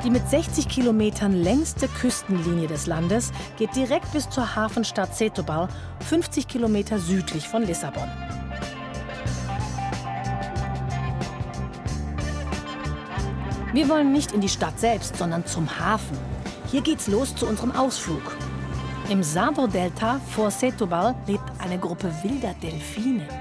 Die mit 60 Kilometern längste Küstenlinie des Landes geht direkt bis zur Hafenstadt Setúbal, 50 Kilometer südlich von Lissabon. Wir wollen nicht in die Stadt selbst, sondern zum Hafen. Hier geht's los zu unserem Ausflug. Im Sado-Delta vor Setúbal lebt eine Gruppe wilder Delfine.